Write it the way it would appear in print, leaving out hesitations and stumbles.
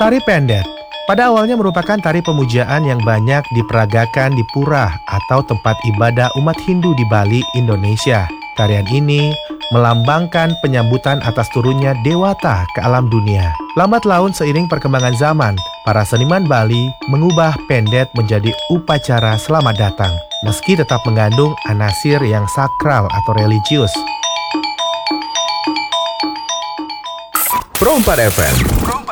Tari pendet pada awalnya merupakan tari pemujaan yang banyak diperagakan di pura atau tempat ibadah umat Hindu di Bali, Indonesia. Tarian ini melambangkan penyambutan atas turunnya dewata ke alam dunia. Lambat laun seiring perkembangan zaman, para seniman Bali mengubah pendet menjadi upacara selamat datang, meski tetap mengandung anasir yang sakral atau religius. Pro 4 FM.